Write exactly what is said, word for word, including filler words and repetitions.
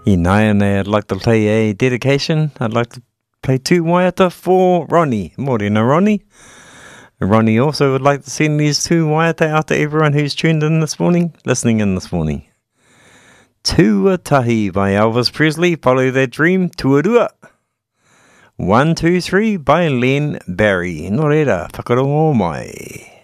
Inai, I'd like to play a dedication. I'd like to play two waiata for Ronnie. Morena, Ronnie. Ronnie also would like to send these two waiata out to everyone who's tuned in this morning, listening in this morning. Tuatahi by Elvis Presley, Follow That Dream, Tuarua. One, two, three by Len Barry. Nō reira, whakarongo mai.